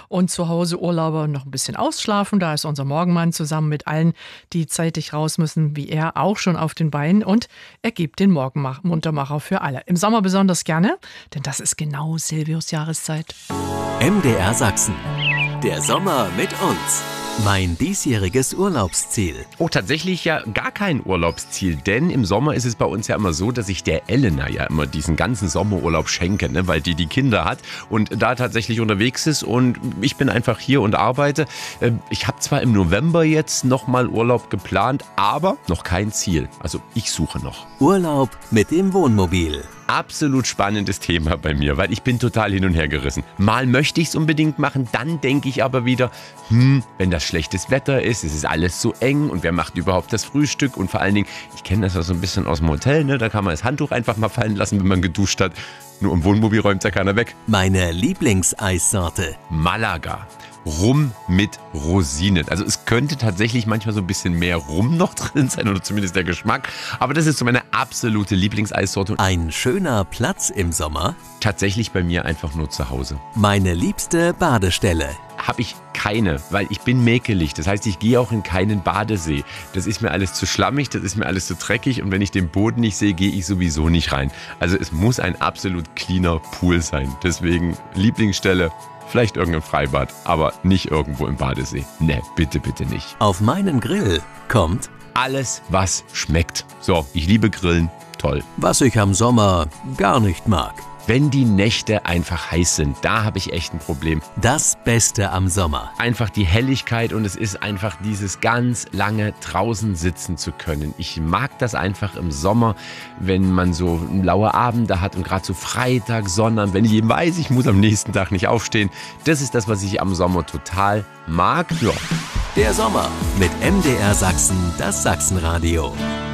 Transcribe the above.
und zu Hause Urlauber noch ein bisschen ausschlafen. Da ist unser Morgenmann zusammen mit allen, die zeitig raus müssen, wie er, auch schon auf den Beinen und er gibt den Morgenmuntermacher für alle. Im Sommer besonders gerne, denn das ist genau Silvios Jahreszeit. MDR Sachsen. Der Sommer mit uns. Mein diesjähriges Urlaubsziel. Oh, tatsächlich ja gar kein Urlaubsziel, denn im Sommer ist es bei uns ja immer so, dass ich der Elena ja immer diesen ganzen Sommerurlaub schenke, ne, weil die Kinder hat und da tatsächlich unterwegs ist und ich bin einfach hier und arbeite. Ich habe zwar im November jetzt nochmal Urlaub geplant, aber noch kein Ziel. Also ich suche noch. Urlaub mit dem Wohnmobil. Absolut spannendes Thema bei mir, weil ich bin total hin und her gerissen. Mal möchte ich es unbedingt machen, dann denke ich aber wieder, wenn das schlechtes Wetter ist, es ist alles so eng und wer macht überhaupt das Frühstück und vor allen Dingen, ich kenne das ja so ein bisschen aus dem Hotel, ne? Da kann man das Handtuch einfach mal fallen lassen, wenn man geduscht hat. Nur im Wohnmobil räumt ja keiner weg. Meine Lieblingseissorte. Malaga. Rum mit Rosinen. Also es könnte tatsächlich manchmal so ein bisschen mehr Rum noch drin sein oder zumindest der Geschmack. Aber das ist so meine absolute Lieblingseissorte. Ein schöner Platz im Sommer. Tatsächlich bei mir einfach nur zu Hause. Meine liebste Badestelle. Habe ich keine, weil ich bin mäkelig. Das heißt, ich gehe auch in keinen Badesee. Das ist mir alles zu schlammig, das ist mir alles zu dreckig und wenn ich den Boden nicht sehe, gehe ich sowieso nicht rein. Also es muss ein absolut cleaner Pool sein. Deswegen Lieblingsstelle, vielleicht irgendein Freibad, aber nicht irgendwo im Badesee. Ne, bitte, bitte nicht. Auf meinen Grill kommt alles, was schmeckt. So, ich liebe Grillen, toll. was ich am Sommer gar nicht mag. Wenn die Nächte einfach heiß sind, da habe ich echt ein Problem. Das Beste am Sommer. Einfach die Helligkeit und es ist einfach dieses ganz lange draußen sitzen zu können. Ich mag das einfach im Sommer, wenn man so laue Abende hat und gerade so Freitag, Sonntag, wenn ich eben weiß, ich muss am nächsten Tag nicht aufstehen. Das ist das, was ich am Sommer total mag. Ja. Der Sommer mit MDR Sachsen, das Sachsenradio.